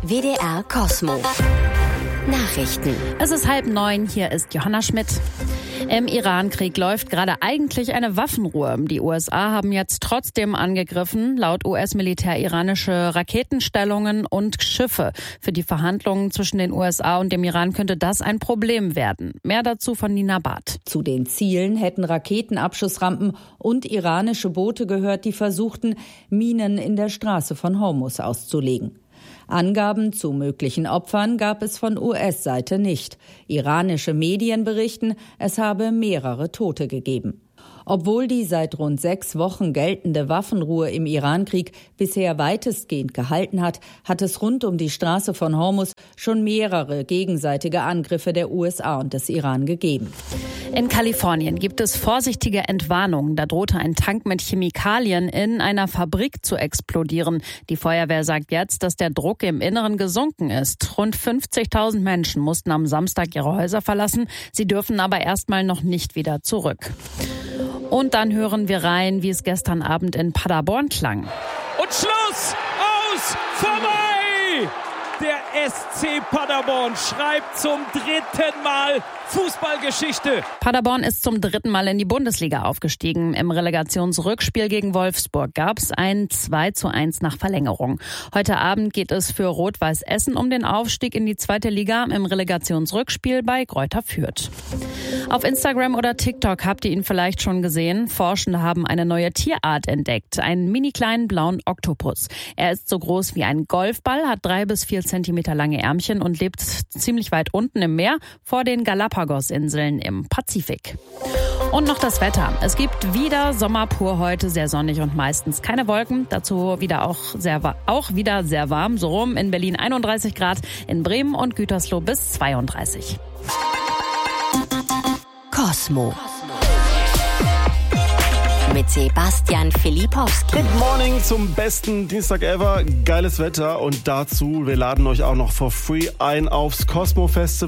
WDR Cosmo. Nachrichten. Es ist 8:30, hier ist Johanna Schmidt. Im Iran-Krieg läuft gerade eigentlich eine Waffenruhe. Die USA haben jetzt trotzdem angegriffen, laut US-Militär iranische Raketenstellungen und Schiffe. Für die Verhandlungen zwischen den USA und dem Iran könnte das ein Problem werden. Mehr dazu von Nina Barth. Zu den Zielen hätten Raketenabschussrampen und iranische Boote gehört, die versuchten, Minen in der Straße von Hormuz auszulegen. Angaben zu möglichen Opfern gab es von US-Seite nicht. Iranische Medien berichten, es habe mehrere Tote gegeben. Obwohl die seit rund 6 Wochen geltende Waffenruhe im Iran-Krieg bisher weitestgehend gehalten hat, hat es rund um die Straße von Hormuz schon mehrere gegenseitige Angriffe der USA und des Iran gegeben. In Kalifornien gibt es vorsichtige Entwarnungen. Da drohte ein Tank mit Chemikalien in einer Fabrik zu explodieren. Die Feuerwehr sagt jetzt, dass der Druck im Inneren gesunken ist. Rund 50.000 Menschen mussten am Samstag ihre Häuser verlassen. Sie dürfen aber erstmal noch nicht wieder zurück. Und dann hören wir rein, wie es gestern Abend in Paderborn klang. Und Schluss! Aus! Vorbei! Der SC Paderborn schreibt zum 3. Mal Fußballgeschichte. Paderborn ist zum 3. Mal in die Bundesliga aufgestiegen. Im Relegationsrückspiel gegen Wolfsburg gab es ein 2:1 nach Verlängerung. Heute Abend geht es für Rot-Weiß Essen um den Aufstieg in die 2. Liga im Relegationsrückspiel bei Greuther Fürth. Auf Instagram oder TikTok habt ihr ihn vielleicht schon gesehen. Forschende haben eine neue Tierart entdeckt, einen mini kleinen blauen Oktopus. Er ist so groß wie ein Golfball, hat 3 bis 4 Zentimeter lange Ärmchen und lebt ziemlich weit unten im Meer vor den Galapagos-Inseln im Pazifik. Und noch das Wetter. Es gibt wieder Sommer pur heute, sehr sonnig und meistens keine Wolken. Dazu wieder auch wieder sehr warm. So rum in Berlin 31 Grad, in Bremen und Gütersloh bis 32. Cosmo. Mit Sebastian Filipowski. Good morning zum besten Dienstag ever. Geiles Wetter und dazu, wir laden euch auch noch for free ein aufs Cosmo Festival.